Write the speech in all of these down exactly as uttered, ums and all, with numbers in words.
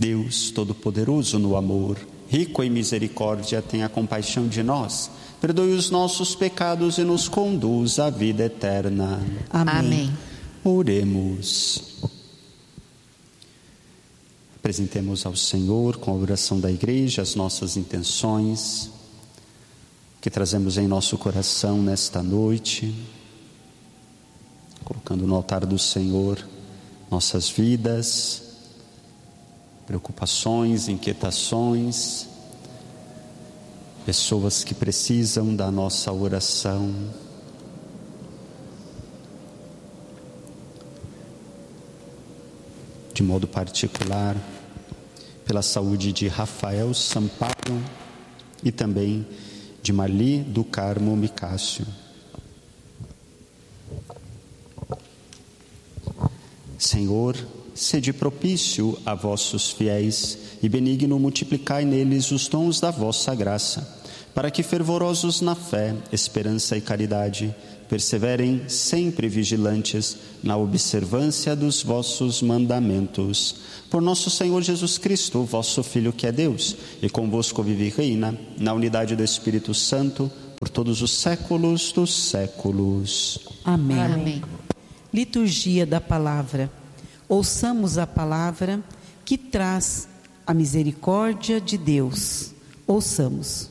Deus Todo-Poderoso no amor, rico em misericórdia, tenha compaixão de nós, perdoe os nossos pecados e nos conduz à vida eterna. Amém. Amém. Oremos. Apresentemos ao Senhor, com a oração da Igreja, as nossas intenções que trazemos em nosso coração nesta noite, colocando no altar do Senhor nossas vidas, preocupações, inquietações, pessoas que precisam da nossa oração. De modo particular, pela saúde de Rafael Sampaio e também de Marli do Carmo Micácio. Senhor, sede propício a vossos fiéis e benigno multiplicai neles os dons da vossa graça, para que fervorosos na fé, esperança e caridade, perseverem sempre vigilantes na observância dos vossos mandamentos. Por nosso Senhor Jesus Cristo, vosso Filho, que é Deus, e convosco vive e reina, na unidade do Espírito Santo, por todos os séculos dos séculos. Amém. Amém. Liturgia da Palavra. Ouçamos a palavra que traz a misericórdia de Deus. Ouçamos.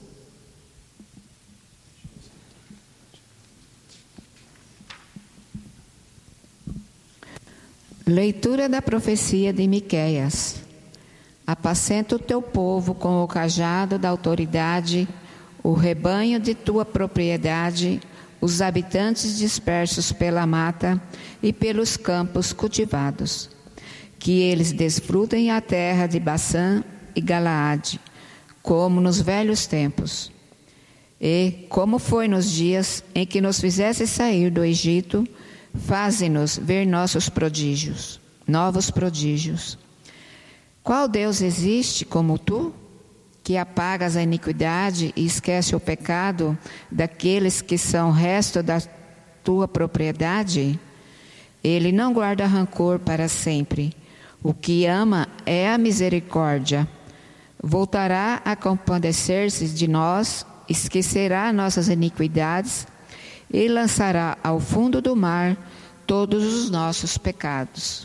Leitura da profecia de Miqueias. Apacenta o teu povo com o cajado da autoridade, o rebanho de tua propriedade, os habitantes dispersos pela mata e pelos campos cultivados. Que eles desfrutem a terra de Baçã e Galaade, como nos velhos tempos. E, como foi nos dias em que nos fizeste sair do Egito, faze-nos ver nossos prodígios, novos prodígios. Qual Deus existe como tu, que apagas a iniquidade e esquece o pecado daqueles que são resto da tua propriedade? Ele não guarda rancor para sempre. O que ama é a misericórdia. Voltará a compadecer-se de nós, esquecerá nossas iniquidades e lançará ao fundo do mar todos os nossos pecados.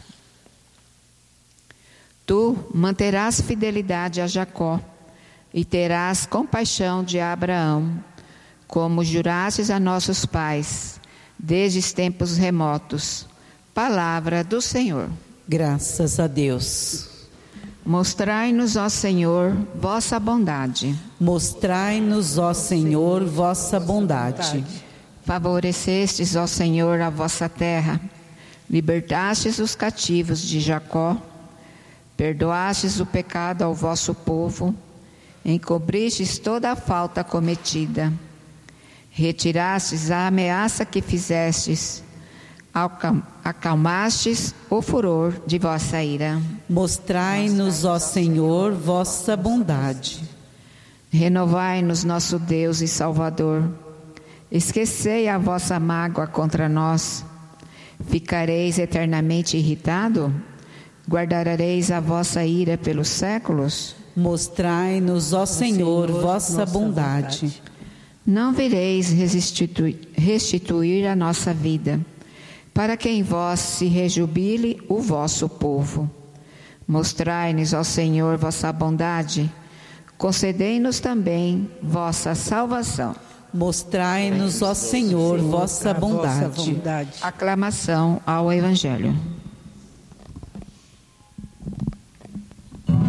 Tu manterás fidelidade a Jacó e terás compaixão de Abraão, como jurastes a nossos pais, desde os tempos remotos. Palavra do Senhor. Graças a Deus. Mostrai-nos, ó Senhor, vossa bondade. Mostrai-nos, ó Senhor, vossa bondade. Favorecestes, ó Senhor, a vossa terra. Libertastes os cativos de Jacó. Perdoastes o pecado ao vosso povo. Encobristes toda a falta cometida. Retirastes a ameaça que fizestes. Acalmastes o furor de vossa ira. Mostrai-nos, ó Senhor, vossa bondade. Renovai-nos, nosso Deus e Salvador. Esquecei a vossa mágoa contra nós. Ficareis eternamente irritado? Guardareis a vossa ira pelos séculos? Mostrai-nos, ó Senhor, vossa bondade. Não vireis restituir, restituir a nossa vida, para que em vós se rejubile o vosso povo. Mostrai-nos, ó Senhor, vossa bondade. Concedei-nos também vossa salvação. Mostrai-nos, ó Senhor, vossa bondade. Aclamação ao Evangelho.